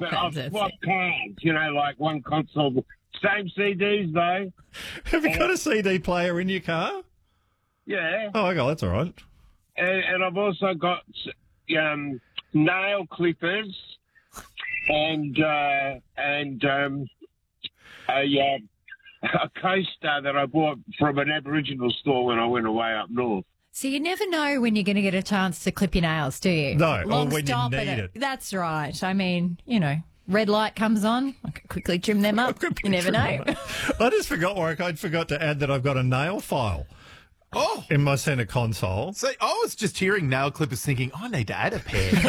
But I've swapped cards, like one console. Same CDs, though. Have you got a CD player in your car? Yeah. Oh, okay, that's all right. And I've also got nail clippers and a coaster that I bought from an Aboriginal store when I went away up north. So you never know when you're going to get a chance to clip your nails, do you? No, Long or when stop you need at it. That's right. I mean, red light comes on, I can quickly trim them up. You never know. I just forgot, Warwick, I forgot to add that I've got a nail file in my centre console. So I was just hearing nail clippers thinking, I need to add a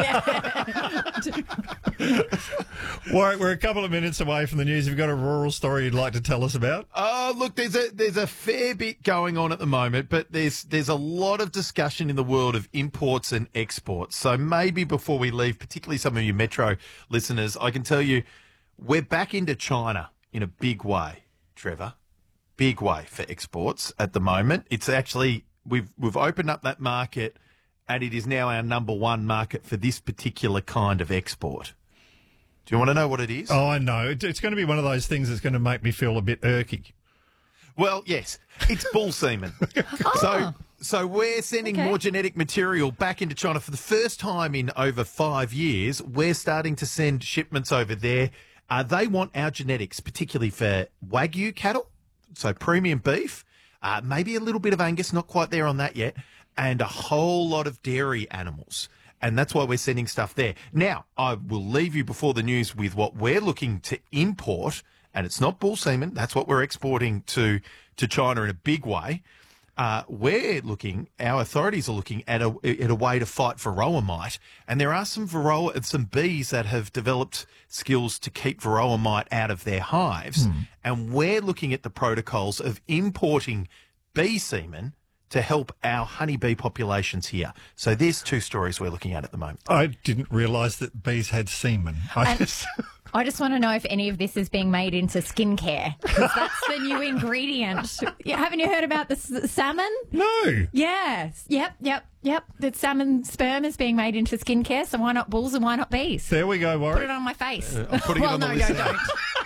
pair. Warwick, we're a couple of minutes away from the news. Have you got a rural story you'd like to tell us about? Look, there's a fair bit going on at the moment, but there's a lot of discussion in the world of imports and exports. So maybe before we leave, particularly some of you Metro listeners, I can tell you we're back into China in a big way, Trevor. Big way for exports at the moment. It's actually, we've opened up that market and it is now our number one market for this particular kind of export. Do you want to know what it is? Oh, I know. It's going to be one of those things that's going to make me feel a bit irky. Well, yes, it's bull semen. So we're sending more genetic material back into China for the first time in over 5 years. We're starting to send shipments over there. They want our genetics, particularly for Wagyu cattle. So premium beef, maybe a little bit of Angus, not quite there on that yet, and a whole lot of dairy animals. And that's why we're sending stuff there. Now, I will leave you before the news with what we're looking to import, and it's not bull semen. That's what we're exporting to China in a big way. Our authorities are looking at a way to fight varroa mite, and there are some bees that have developed skills to keep varroa mite out of their hives, and we're looking at the protocols of importing bee semen to help our honeybee populations here. So there's two stories we're looking at the moment. I didn't realise that bees had semen. I just want to know if any of this is being made into skincare, because that's the new ingredient. Haven't you heard about the salmon? No. Yes. Yep. The salmon sperm is being made into skincare, so why not bulls and why not bees? There we go, Warwick. Put it on my face. I'm putting it on the list. Don't.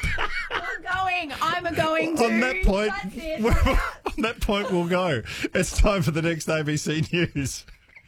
I'm going to. On that point, we'll go. It's time for the next ABC News.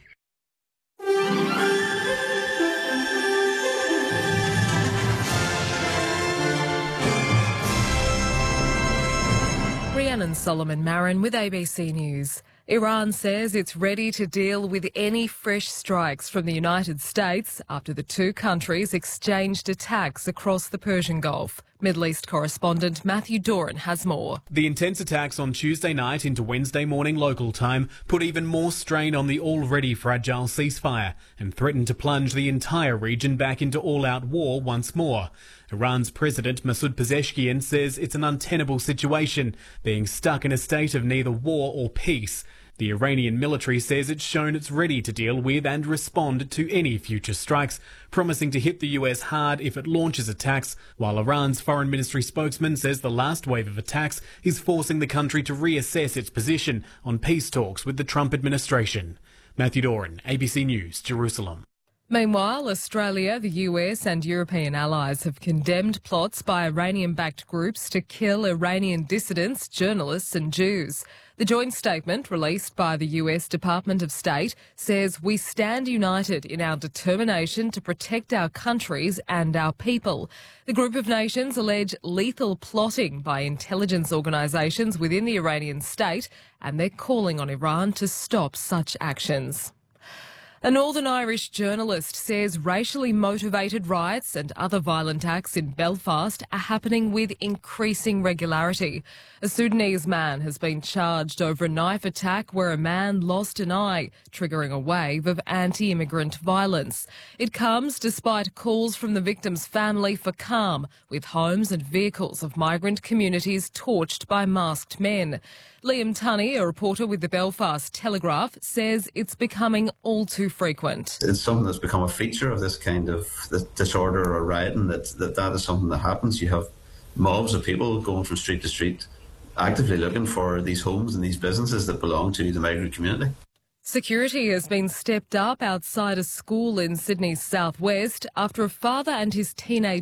Rhiannon Solomon Marin with ABC News. Iran says it's ready to deal with any fresh strikes from the United States after the two countries exchanged attacks across the Persian Gulf. Middle East correspondent Matthew Doran has more. The intense attacks on Tuesday night into Wednesday morning local time put even more strain on the already fragile ceasefire and threatened to plunge the entire region back into all-out war once more. Iran's President Masoud Pezeshkian says it's an untenable situation, being stuck in a state of neither war or peace. The Iranian military says it's shown it's ready to deal with and respond to any future strikes, promising to hit the US hard if it launches attacks, while Iran's foreign ministry spokesman says the last wave of attacks is forcing the country to reassess its position on peace talks with the Trump administration. Matthew Doran, ABC News, Jerusalem. Meanwhile, Australia, the US and European allies have condemned plots by Iranian-backed groups to kill Iranian dissidents, journalists and Jews. The joint statement released by the US Department of State says we stand united in our determination to protect our countries and our people. The group of nations allege lethal plotting by intelligence organisations within the Iranian state, and they're calling on Iran to stop such actions. A Northern Irish journalist says racially motivated riots and other violent acts in Belfast are happening with increasing regularity. A Sudanese man has been charged over a knife attack where a man lost an eye, triggering a wave of anti-immigrant violence. It comes despite calls from the victim's family for calm, with homes and vehicles of migrant communities torched by masked men. Liam Tunney, a reporter with the Belfast Telegraph, says it's becoming all too frequent. It's something that's become a feature of this kind of disorder or rioting, that is something that happens. You have mobs of people going from street to street, actively looking for these homes and these businesses that belong to the migrant community. Security has been stepped up outside a school in Sydney's southwest after a father and his teenage